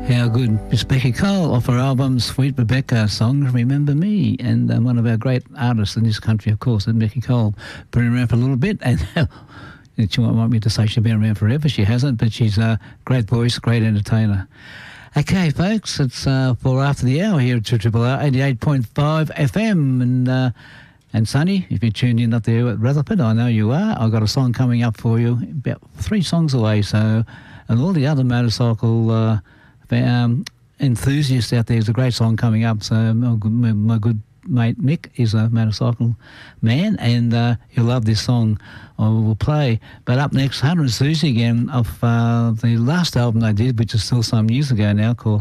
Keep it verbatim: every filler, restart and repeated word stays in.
How good. Miss Becky Cole off her album Sweet Rebecca Songs Remember Me, and uh, one of our great artists in this country, of course, and Becky Cole. Been around for a little bit, and she might want me to say she's been around forever. She hasn't, but she's a great voice, great entertainer. Okay, folks, it's uh, for after the hour here at Triple R, eighty-eight point five F M, and uh, and Sonny, if you're tuned in up there at Rutherford, I know you are. I've got a song coming up for you, about three songs away, so, and all the other motorcycle uh, um, enthusiasts out there, there's a great song coming up, so my good, my good mate Mick is a motorcycle man, and uh, he'll love this song I will play. But up next, Hunter and Susie again, of uh, the last album they did, which is still some years ago now, called